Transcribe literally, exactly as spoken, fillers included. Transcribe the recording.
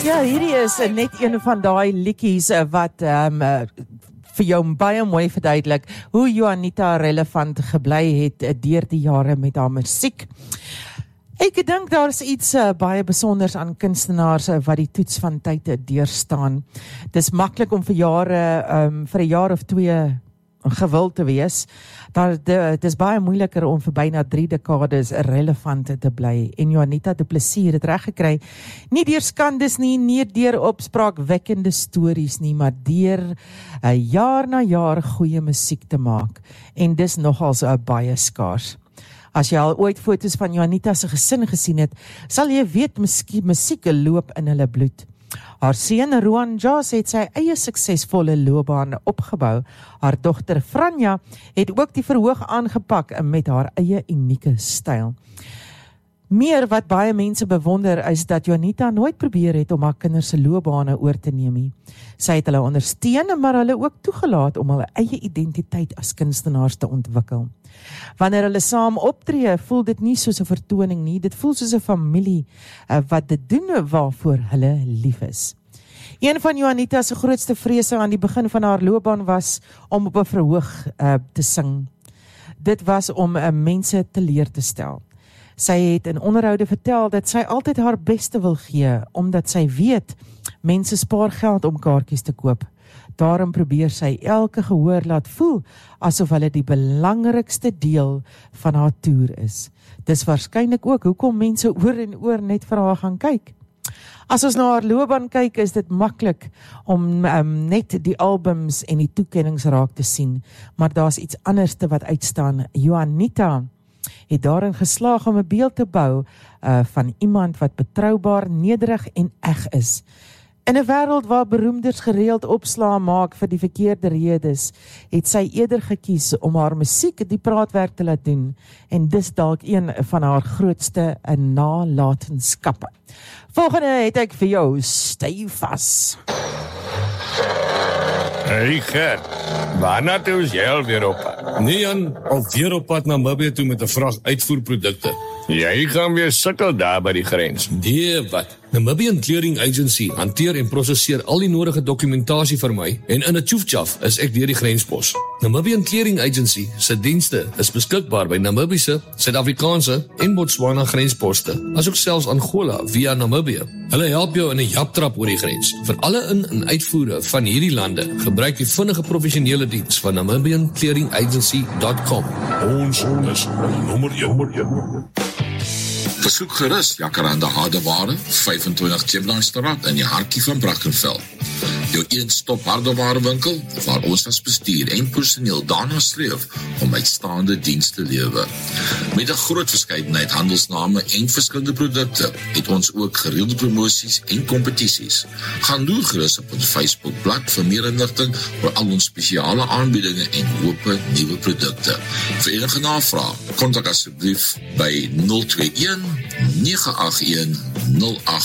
Ja, hierdie is uh, net een van daai liedjies uh, wat um, uh, vir jou baie mooi verduidelik hoe Juanita relevant gebly het uh, deur die jare met haar musiek. Ek dink daar is iets uh, baie besonders aan kunstenaars uh, wat die toets van tyd uh, deurstaan. Dis maklik om vir jare, um, vir 'n jaar of twee gewild te wees. Daar, dit is baie moeiliker om vir byna drie dekades relevant te bly. En Juanita Du Plessis het reg gekry, nie deur skandes nie, nie deur opspraakwekkende stories nie, maar deur uh, jaar na jaar goeie musiek te maak. En dis nogals uh, baie skaars. As jy al ooit foto's van Juanita se gesin gesien het, sal jy weet musiek loop in hulle bloed. Haar seun Roan Jas het sy eie suksesvolle loopbaan opgebou. Haar dogter Franja het ook die verhoog aangepak met haar eie unieke styl. Meer wat baie mense bewonder is dat Juanita nooit probeer het om haar kinders se loopbane oor te neem nie. Sy het hulle ondersteun, maar hulle ook toegelaat om hulle eie identiteit as kunstenaars te ontwikkel. Wanneer hulle saam optree, voel dit nie soos 'n vertoning nie, dit voel soos 'n familie uh, wat dit doen waarvoor hulle lief is. Een van Juanita se grootste vrese aan die begin van haar loopbaan was om op 'n verhoog uh, te sing. Dit was om uh, mense teleur te stel. Sy het in onderhoude vertel dat sy altyd haar beste wil gee, omdat sy weet, mense spaar geld om kaartjies te koop. Daarom probeer sy elke gehoor laat voel, asof hulle die belangrikste deel van haar toer is. Dis waarskynlik ook hoekom mense oor en oor net vir haar gaan kyk. As ons na haar loopbaan kyk, is dit maklik om um, net die albums en die toekenningsraak te sien, maar daar's iets anderste wat uitstaan. Juanita het daarin geslaag om 'n beeld te bou uh, van iemand wat betroubaar, nederig en eg is. In 'n wêreld waar beroemdes gereeld opslaa maak vir die verkeerde redes, het sy eerder gekies om haar musiek die praatwerk te laat doen, en dis dalk een van haar grootste nalatenskappe. Volgende het ek vir jou Styf Vas. Hey Gert, waarna toe is jy alweer op pad? Nee Jan, alweer op pad na Namibië toe met 'n vrag uitvoerprodukte. Jy gaan weer sukkel daar by die grens. Nee, wat? Namibian Clearing Agency hanteer en prosesseer al die nodige dokumentasie vir my en in 'n tjoefjaf is ek deur die grenspos. Namibian Clearing Agency se dienste is beskikbaar by Namibiese, Suid-Afrikaanse en Botswana grensposte, asook selfs Angola via Namibië. Hulle help jou in 'n japtrap oor die grens. Vir alle in- en uitvoere van hierdie lande, gebruik die vinnige professionele diens van namibian clearing agency dot com. Ons is nommer een. Besoek gerus Jacaranda Hardeware, vyfentwintig Chipmunk in die hartjie van Brackenfell. Jou een-stop hardewarewinkel waar ons as bestuur en personeel daarna streef om uitstaande diens te lewer. Met 'n groot verskeidenheid handelsname en verskillende produkte het ons ook gereelde promosies en kompetisies. Gaan loer gerus op ons Facebookblad vir meer inligting oor al ons spesiale aanbiedinge en hoope nuwe produkte. Vir enige navraag, kontak asseblief by nul twee een nege agt een nul agt